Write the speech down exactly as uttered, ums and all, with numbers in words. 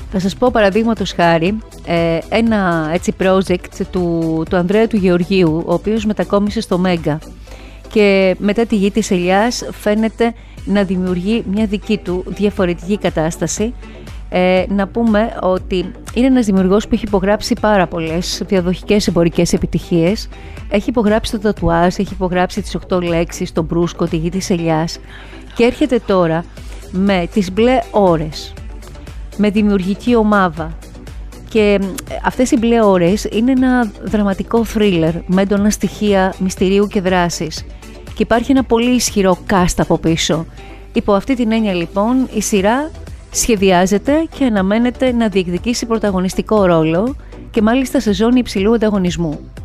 Θα σας πω παραδείγματος χάρη ε, ένα έτσι project του, του Ανδρέα του Γεωργίου, ο οποίος μετακόμισε στο Μέγκα και μετά τη Γη της Ελιάς φαίνεται να δημιουργεί μια δική του διαφορετική κατάσταση. Ε, να πούμε ότι είναι ένας δημιουργός που έχει υπογράψει πάρα πολλές διαδοχικές εμπορικές επιτυχίες. Έχει υπογράψει το τατουάζ, έχει υπογράψει τις οκτώ λέξεις, τον Μπρούσκο, τη Γη της Ελιάς και έρχεται τώρα με τις μπλε ώρες, με δημιουργική ομάδα. Και αυτές οι μπλε ώρες είναι ένα δραματικό θρίλερ με έντονα στοιχεία μυστηρίου και δράσης. Και υπάρχει ένα πολύ ισχυρό cast από πίσω. Υπό αυτή την έννοια λοιπόν η σειρά σχεδιάζεται και αναμένεται να διεκδικήσει πρωταγωνιστικό ρόλο και μάλιστα σε ζώνη υψηλού ανταγωνισμού.